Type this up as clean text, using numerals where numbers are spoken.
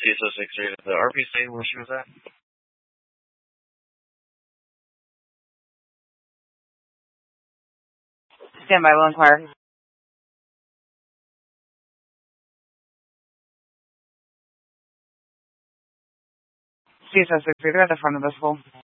CSO63 to the RPC where she was at. Stand by, will inquire. CSO63 at the front of the school.